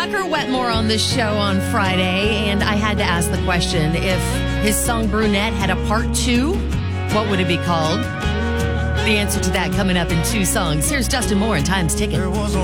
Tucker Wetmore on the show on Friday, and I had to ask the question, if his song Brunette had a part 2, what would it be called? The answer to that coming up in 2 songs. Here's Justin Moore and Time's Ticking.